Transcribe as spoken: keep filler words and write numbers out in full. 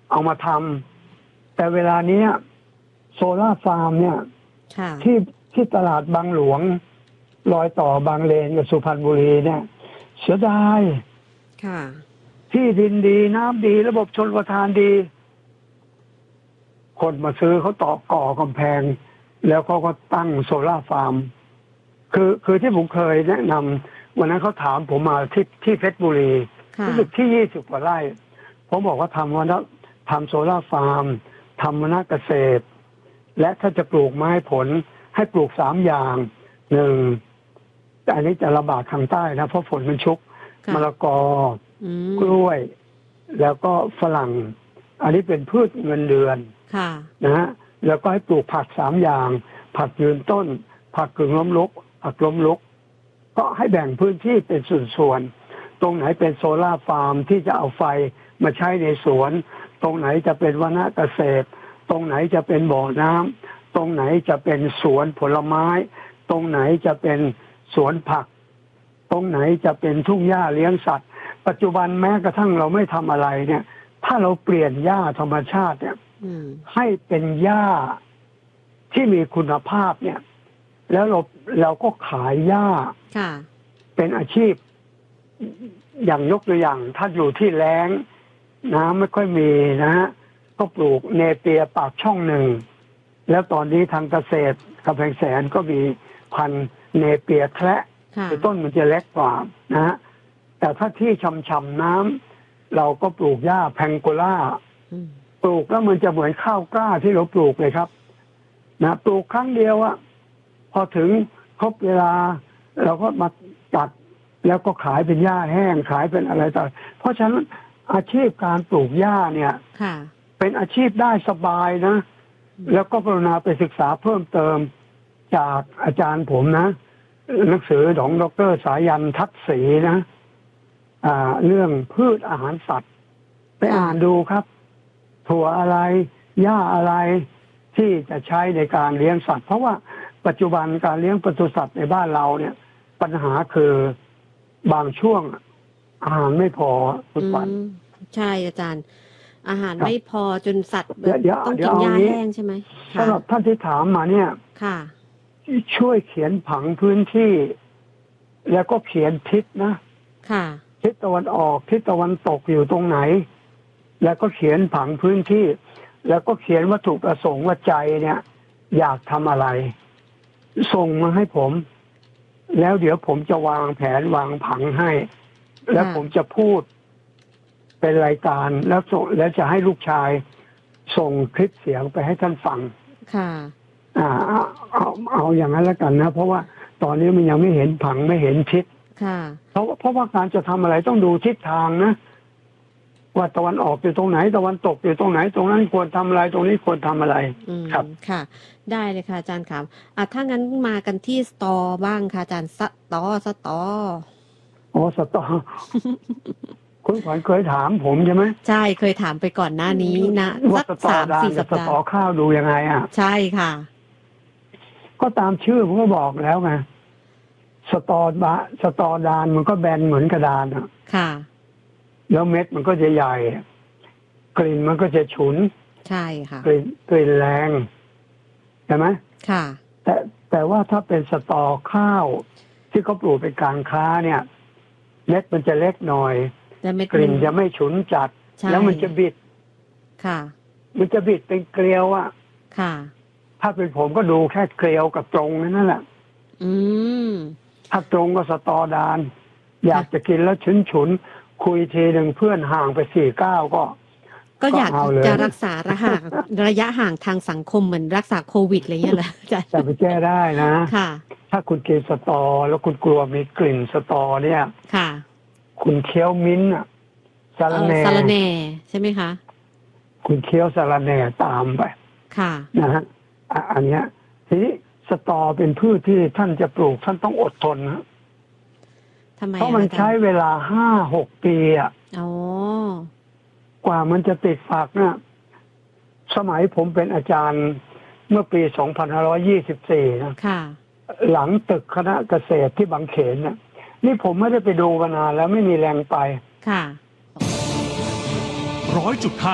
เอามาทำแต่เวลานี้โซล่าฟาร์มเนี่ยที่ที่ตลาดบางหลวงรอยต่อบางเลนกับสุพรรณบุรีเนี่ยเสียดายที่ดินดีน้ำดีระบบชลประทานดี คนมาซื้อเขาต่อก่อกำแพงแล้วเขาก็ตั้งโซล่าฟาร์มคือคือที่ผมเคยแนะนำวันนั้นเขาถามผมมาที่ที่เพชรบุรีรู้สึกที่ยี่สิบกว่าไร่ผมบอกว่าทำวันนั้นทำโซล่าฟาร์มทำวนาเกษตรและถ้าจะปลูกไม้ผลให้ปลูกสามอย่างหนึ่งแต่อันนี้จะระบาดทางใต้นะเพราะฝนมันชุกมะละกอกล้วยแล้วก็ฝรั่งอันนี้เป็นพืชเงินเดือนนะฮะแล้วก็ให้ปลูกผักสามอย่างผักยืนต้นผักกึ่งล้มลุกผักล้มลุกก็ให้แบ่งพื้นที่เป็นส่วนๆตรงไหนเป็นโซล่าฟาร์มที่จะเอาไฟมาใช้ในสวนตรงไหนจะเป็นวนาเกษตรตรงไหนจะเป็นบ่อน้ำตรงไหนจะเป็นสวนผลไม้ตรงไหนจะเป็นสวนผักตรงไหนจะเป็นทุ่งหญ้าเลี้ยงสัตว์ปัจจุบันแม้กระทั่งเราไม่ทำอะไรเนี่ยถ้าเราเปลี่ยนหญ้าธรรมชาติเนี่ยให้เป็นหญ้าที่มีคุณภาพเนี่ยแล้วเราเราก็ขายหญ้าเป็นอาชีพอย่างยกตัวอย่างถ้าอยู่ที่แล้งน้ำไม่ค่อยมีนะฮะก็ปลูกเนเปียปากช่องหนึ่งแล้วตอนนี้ทางเกษตรกำแพงแสนก็มีพันธุ์เนเปียแคระคือต้นมันจะเล็กกว่านะฮะแต่ถ้าที่ช่ำๆน้ำเราก็ปลูกหญ้าแพงโกล่าปลูกแล้วมันจะเหมือนข้าวกล้าที่เราปลูกเลยครับนะปลูกครั้งเดียวอะพอถึงครบเวลาเราก็มาตัดแล้วก็ขายเป็นหญ้าแห้งขายเป็นอะไรต่างเพราะฉะนั้นอาชีพการปลูกหญ้าเนี่ยเป็นอาชีพได้สบายนะแล้วก็กรุณาไปศึกษาเพิ่มเติมจากอาจารย์ผมนะหนังสือของดร.สายันทัศน์ศรีนะอ่าเรื่องพืชอาหารสัตว์ไปอ่านดูครับถั่วอะไรหญ้าอะไรที่จะใช้ในการเลี้ยงสัตว์เพราะว่าปัจจุบันการเลี้ยงปศุสัตว์ในบ้านเราเนี่ยปัญหาคือบางช่วงอาหารไม่พอทุกวันใช่อาจารย์อาหารไม่พอจนสัตว์ต้องกินหญ้าแห้งใช่ไหมสำหรับท่านที่ถามมาเนี่ยค่ะช่วยเขียนผังพื้นที่แล้วก็เขียนทิศนะค่ะทิศตะวันออกทิศตะวันตกอยู่ตรงไหนแล้วก็เขียนผังพื้นที่แล้วก็เขียนวัตถุประสงค์ว่าใจเนี่ยอยากทำอะไรส่งมาให้ผมแล้วเดี๋ยวผมจะวางแผนวางผังให้แล้วผมจะพูดเป็นรายการแล้วส่งแล้วจะให้ลูกชายส่งคลิปเสียงไปให้ท่านฟังค่ะอ่าเอาเอาอย่างนั้นแล้วกันนะเพราะว่าตอนนี้มันยังไม่เห็นผังไม่เห็นทิศค่ะเพราะเพราะว่าการจะทำอะไรต้องดูทิศทางนะว่าตะวันออกอยู่ตรงไหนตะวันตกอยู่ตรงไหนตรงนั้นควรทำอะไรตรงนี้ควรทำอะไรครับค่ะได้เลยค่ะอาจารย์ครับอ่ะถ้างั้นมากันที่สตอบ้างค่ะอาจารย์สตอสตออ๋อสตอคุณขวัญเคยถามผมใช่ไหมใช่เคยถามไปก่อนหน้านี้นะสักสามสี่สัปดาห์สตอข้าวดูยังไงอ่ะใช่ค่ะก็ตามชื่อผมก็บอกแล้วไงสตอบะสตอดานมันก็แบนเหมือนกระดานอ่ะค่ะแล้วเม็ดมันก็จะใหญ่กลิ่นมันก็จะฉุนใช่ค่ะกลิ่นกลิ่นแรงใช่ไหมค่ะแต่แต่ว่าถ้าเป็นสตอข้าวที่เขาปลูกเป็นการค้าเนี่ยเม็ดมันจะเล็กหน่อยกลิ่นจะไม่ฉุนจัดแล้วมันจะบิดค่ะมันจะบิดเป็นเกลียวอ่ะค่ะถ้าเป็นผมก็ดูแค่เกลียวกับตรงนั่นแหละอืมถ้าตรงก็สตอดานอยากจะกินแล้วฉุนฉุนคุยทีหนึ่งเพื่อนห่างไปสี่เก้าก็ก็อยากจะรักษาระห่างระยะห่างทางสังคมเหมือนรักษาโควิดอะไรเงี้ยแหละแต่ไปแก้ได้นะค่ะถ้าคุณกินสตอแล้วคุณกลัวมีกลิ่นสตอเนี่ยค่ะคุณเคี้ยวมิ้นท์อ่ะสาระแหน่สาระแหน่ใช่ไหมคะคุณเคี้ยวสาระแหน่ตามไปค่ะนะฮะอันเนี้ยทีนี้สตอเป็นพืชที่ท่านจะปลูกท่านต้องอดทนนะเพราะมันใช้เวลาห้าหกปีอ่ะกว่ามันจะติดฝักเนี่ยสมัยผมเป็นอาจารย์เมื่อปีสองพันห้าร้อยยี่สิบสี่นะหลังตึกคณะเกษตรที่บางเขนเนี่ยนี่ผมไม่ได้ไปดูมานานแล้วไม่มีแรงไปค่ะร้อยจุดห้า